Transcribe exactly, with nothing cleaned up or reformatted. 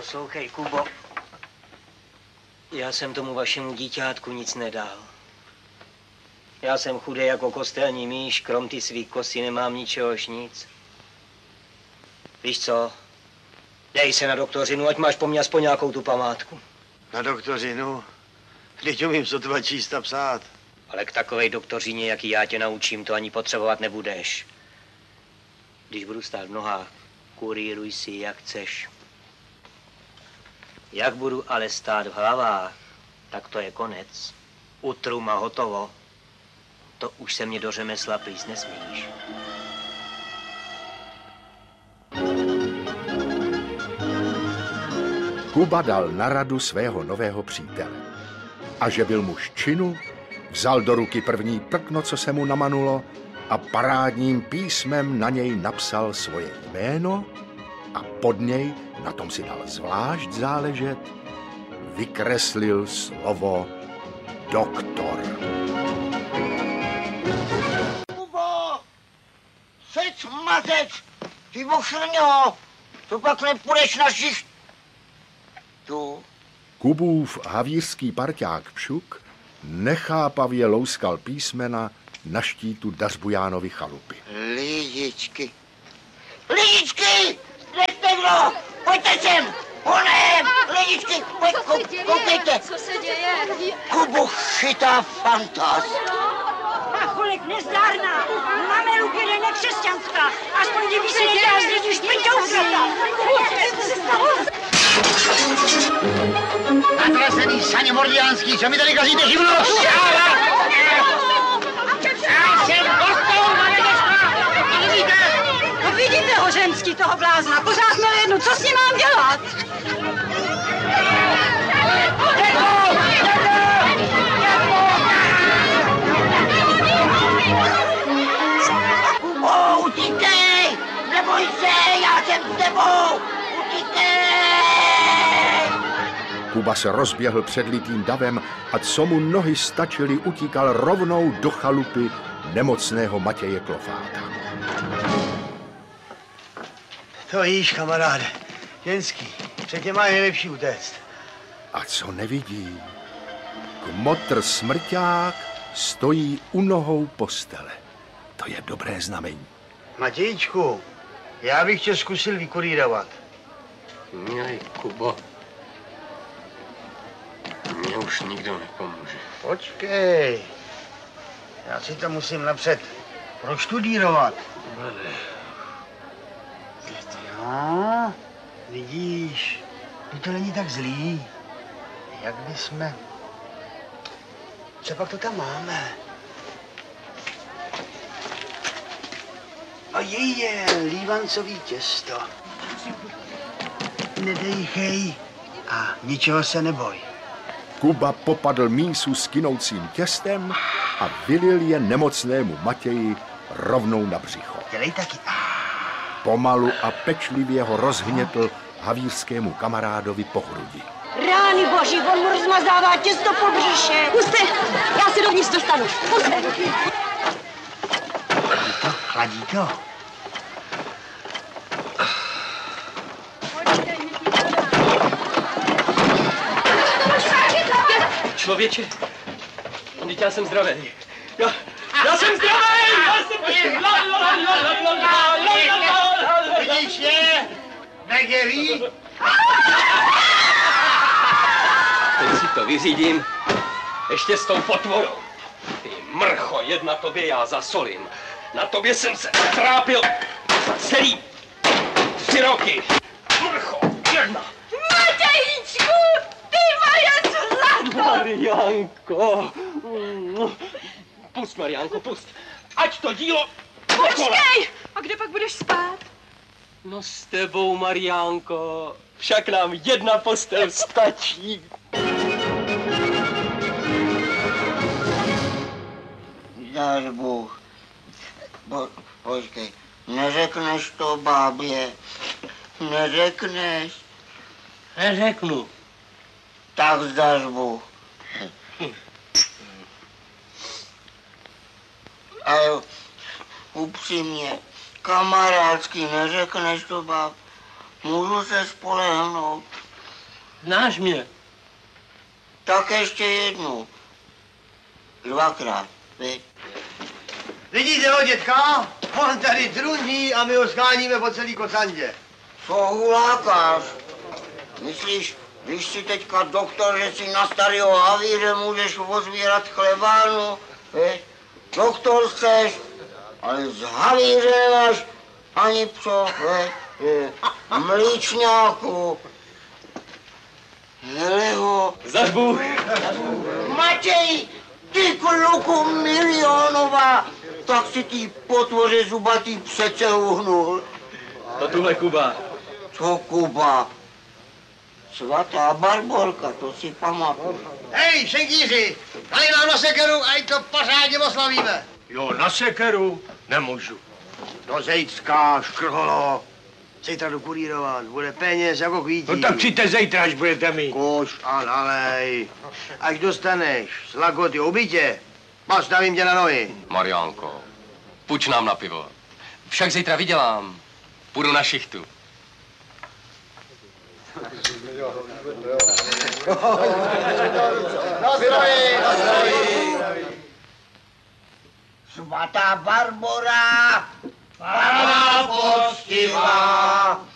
Poslouchej, Kubo. Já jsem tomu vašemu díťátku nic nedal. Já jsem chudej jako kostelní míš, krom ty svý kosy nemám ničehož nic. Víš co? Dej se na doktorinu, ať máš po mně aspoň nějakou tu památku. Na doktorinu? Teď umím sotva číst a psát. Ale k takovej doktorině, jaký já tě naučím, to ani potřebovat nebudeš. Když budu stát v nohách, kurýruj si, jak chceš. Jak budu ale stát v hlavách, tak to je konec. Utrum a hotovo. To už se mě do řemesla plíst nesmíš. Kuba dal na radu svého nového přítele. A že byl muž činu, vzal do ruky první prkno, co se mu namanulo, a parádním písmem na něj napsal svoje jméno a pod něj, na tom si dal zvlášť záležet, vykreslil slovo doktor. Kubo! Sec mazec! Ty bošrňo! To pak nepůjdeš na šicht. Tu. Kubův havířský parťák Pšuk nechápavě louskal písmena na štítu Dařbujánovy chalupy. Lidičky. Lidičky! Nesteglo! Pojďte sem! Honem! Lidičky! Pojď, Co se děje? koukejte! Co se děje? Kubu chytá fantaz. Pacholek nezdárná. Máme ruky nekřesťanská. Aspoň kdyby se nedělal z lidí špiťoukrata. Co se stalo? Natrasený saně mordiánský, co mi tady kazíte živnost? Já jsem kostou, No vidíte ho, ženský, toho blázna. Pořád měl jednu. Co s ním mám dělat? Kubo, utíkej! Neboj se, já jsem s tebou! Utíkej! Kuba se rozběhl před litým davem a co mu nohy stačily, utíkal rovnou do chalupy nemocného Matěje Klofáta. To jíš, kamaráde. Jenský, před tě má nejlepší utéct. A co nevidí? Kmotr smrťák stojí u nohou postele. To je dobré znamení. Matějčku, já bych tě zkusil vykurírovat. Milý Kubo, mně už nikdo nepomůže. Počkej, já si to musím napřed proštudírovat. No, vidíš, to není tak zlý. Jak bychom... Co pak to tam máme? A je lívancový těsto. Nedejchej a ničeho se neboj. Kuba popadl mísu s kynoucím těstem a vylil je nemocnému Matěji rovnou na břicho. Dělej taky. Pomalu a pečlivě ho rozhnětl havířskému kamarádovi po hrudi. Rány boží, on mu rozmazává těsto po bříše. Puste, já si dovnitř dostanu. Puste. Chladí to, chladí to. Člověče, teď já jsem zdravý. Já, já jsem zdravý! Já jsem... Vidíš je? Negerí? Teď si to vyřídím. Ještě s tou potvorou. Ty mrcho, jedna tobě já zasolím. Na tobě jsem se trápil za celý tři roky. Mrcho, jedna. Matějíčku, ty moje zlato! Mariánko. Pust, Mariánko, pust. Ať to dílo... Počkej! A kde pak budeš spát? No s tebou, Mariánko. Však nám jedna postel stačí. Dáš Bůh. Po, počkej, neřekneš to bábě. Neřekneš. Neřeknu. Tak zdáš Bůh. Ale upřímně, kamarádsky, neřekneš to báb. Můžu se spolehnout. Znáš mě? Tak ještě jednou. Dvakrát, viď? Vidíte ho, dětka? On tady truní a my ho scháníme po celý kocandě. Co hulákáš? Myslíš, když si teďka doktor, že si na starého havíře můžeš ozvírat chlebárnu, viď? Doktor chceš, ale z havíře nemáš ani pso, viď? Mlíčňáku. Hele ho. Zažbuch. Matěj, ty kluku milionová, tak si ty potvoře zubatý přece uhnul. To tuhle Kuba. Co Kuba? Svatá Barborka, to si pamatuju. Hej, šenkýři, dali nám na sekeru a i to pořádně oslavíme. Jo, na sekeru nemůžu. Do Zejcka, škrholo. Zítra jdu kurírovat, bude peněz jako kvítí. No tak přijďte zítra, až budete mít. Koš a nalej. Až dostaneš z lagoty obytě, postavím tě na nohy. Mariánko, půjč nám na pivo. Však zítra vydělám. Půjdu na šichtu. Na zdraví, na zdraví. Svatá Barbora, Pana poctivá,